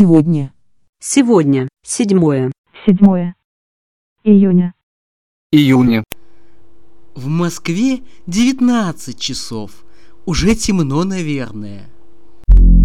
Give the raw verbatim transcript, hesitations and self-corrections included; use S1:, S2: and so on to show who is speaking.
S1: Сегодня.
S2: Сегодня, седьмое.
S3: Седьмое июня.
S4: Июня.
S5: В Москве девятнадцать часов. Уже темно, наверное.